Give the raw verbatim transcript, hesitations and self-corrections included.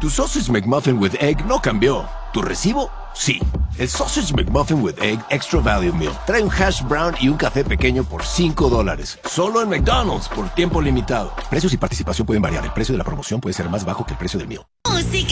Tu Sausage McMuffin with Egg no cambió. ¿Tu recibo? Sí. El Sausage McMuffin with Egg Extra Value Meal trae un hash brown y un café pequeño por cinco dólares. Solo en McDonald's por tiempo limitado. Precios y participación pueden variar. El precio de la promoción puede ser más bajo que el precio del meal. Música.